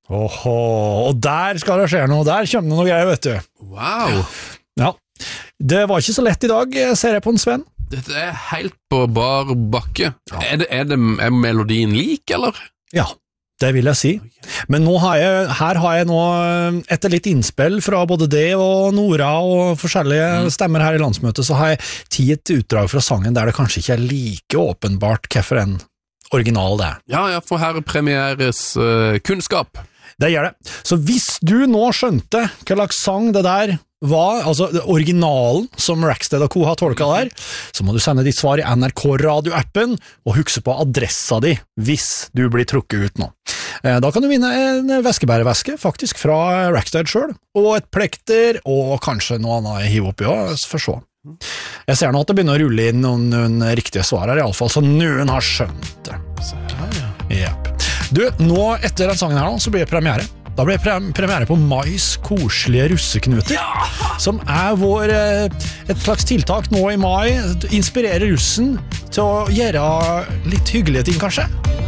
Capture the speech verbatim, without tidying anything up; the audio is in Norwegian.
Åhå, og der skal det skje noe, der kommer det noe greier, vet du. Wow. Ja, det var ikke så lett i dag, ser jeg på en Sven. Dette er helt på bar bakke. Ja. Er, det, er, det, er melodien lik, eller? Ja, det vil jeg si. Men nå har jeg, her har jeg nå, etter litt innspill fra både det og Nora og forskjellige mm. stemmer her i landsmøtet, så har jeg tid et utdrag fra sangen der det kanskje ikke er like åpenbart hvorfor en original det er. Ja, ja, for her premieres uh, kunnskap. Det gjør det. Så hvis du nå skjønte hva slags sang det der var, altså originalen som Rackstead og Co har tolket der, så må du sende ditt svar i N R K Radio-appen og huske på adressa di hvis du blir trukket ut nå. Da kan du vinne en væskebærevæske faktisk fra Rackstead selv, og et plekter og kanskje noe annet hiv oppi også, for så. Jeg ser nå at det begynner å rulle inn noen, noen riktige svar her i alle fall, så noen har skjønt det. Så her, ja. Yep. Du, nå etter den sangen her nå, så blir det premiere. Da blir det premiere på Mais koselige russeknuter, ja! Som er vår, et slags tiltak nå i mai, inspirerer russen til å gjøre litt hyggelige ting kanskje.